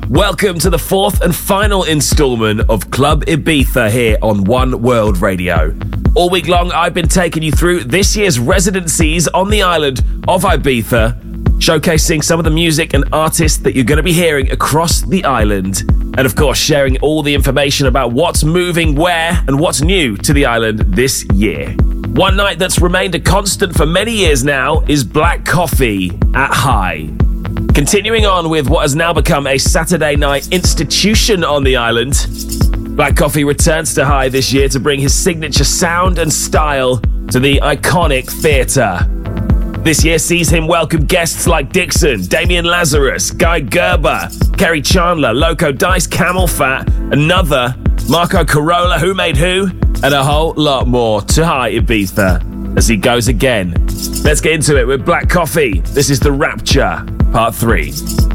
Welcome to the fourth and final instalment of Club Ibiza here on One World Radio. All week long, I've been taking you through this year's residencies on the island of Ibiza, showcasing some of the music and artists that you're going to be hearing across the island. And of course, sharing all the information about what's moving where and what's new to the island this year. One night that's remained a constant for many years now is Black Coffee at High. Continuing on with what has now become a Saturday night institution on the island, Black Coffee returns to High this year to bring his signature sound and style to the iconic theatre. This year sees him welcome guests like Dixon, Damian Lazarus, Guy Gerber, Kerry Chandler, Loco Dice, Camel Fat, another, Marco Carola, Who Made Who, and a whole lot more to High Ibiza as he goes again. Let's get into it with Black Coffee. This is The Rapture, Part 3.